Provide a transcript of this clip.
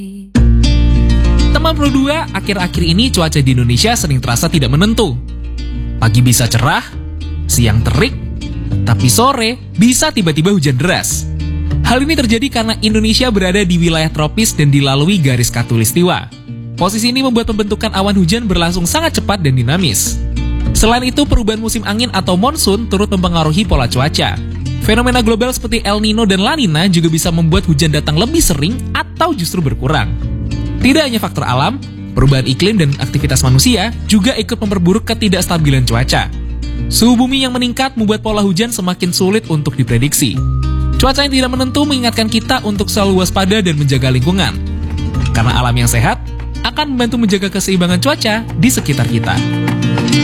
Teman Pro 2, akhir-akhir ini cuaca di Indonesia sering terasa tidak menentu. Pagi bisa cerah, siang terik, tapi sore bisa tiba-tiba hujan deras. Hal ini terjadi karena Indonesia berada di wilayah tropis dan dilalui garis khatulistiwa. Posisi ini membuat pembentukan awan hujan berlangsung sangat cepat dan dinamis. Selain itu, perubahan musim angin atau monsun turut mempengaruhi pola cuaca. Fenomena global seperti El Nino dan La Nina juga bisa membuat hujan datang lebih sering atau justru berkurang. Tidak hanya faktor alam, perubahan iklim dan aktivitas manusia juga ikut memperburuk ketidakstabilan cuaca. Suhu bumi yang meningkat membuat pola hujan semakin sulit untuk diprediksi. Cuaca yang tidak menentu mengingatkan kita untuk selalu waspada dan menjaga lingkungan. Karena alam yang sehat akan membantu menjaga keseimbangan cuaca di sekitar kita.